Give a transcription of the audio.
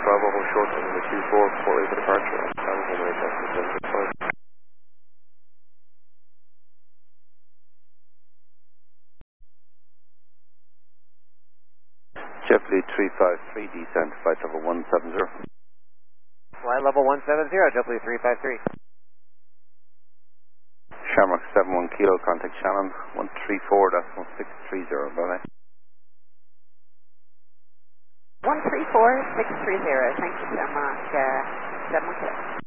Bravo, short on the Q4, 48 for departure, and Bravo, runway adjustment 765. JetBlue 353, descent, flight level 170. Flight level 170, JetBlue 353. Shamrock 71 Kilo, contact Shannon 134.630, bye-bye. 134.630, thank you so much, 71 Kilo.